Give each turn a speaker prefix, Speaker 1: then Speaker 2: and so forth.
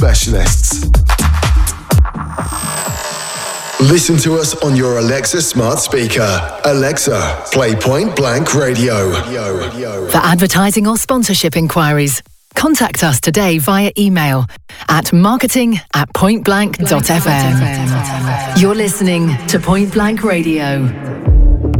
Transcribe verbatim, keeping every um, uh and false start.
Speaker 1: specialists. Listen to us on your Alexa smart speaker. Alexa, play Point Blank Radio.
Speaker 2: For advertising or sponsorship inquiries, contact us today via email at marketing at pointblank dot f m. You're listening to Point Blank Radio.